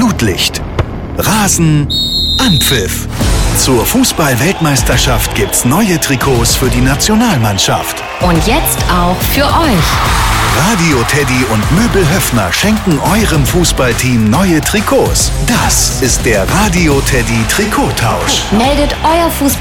Flutlicht. Rasen, Anpfiff. Zur Fußball-Weltmeisterschaft gibt's neue Trikots für die Nationalmannschaft. Und jetzt auch für euch. Radio Teddy und Möbel Höffner schenken eurem Fußballteam neue Trikots. Das ist der Radio Teddy Trikottausch. Meldet euer Fußball